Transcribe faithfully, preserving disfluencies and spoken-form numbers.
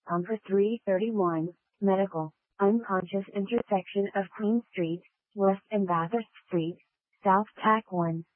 Number three thirty-one, Medical, unconscious intersection of Queen Street, West and Bathurst Street, South Tack one.